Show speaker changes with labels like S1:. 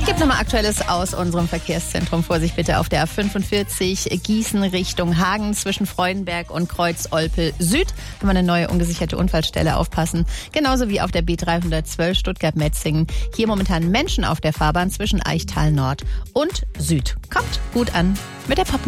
S1: Gibt nochmal Aktuelles aus unserem Verkehrszentrum. Vorsicht bitte auf der A45 Gießen Richtung Hagen zwischen Freudenberg und Kreuz-Olpe Süd. Haben wir eine neue ungesicherte Unfallstelle, aufpassen. Genauso wie auf der B312 Stuttgart-Metzingen. Hier momentan Menschen auf der Fahrbahn zwischen Eichtal Nord und Süd. Kommt gut an mit der Pop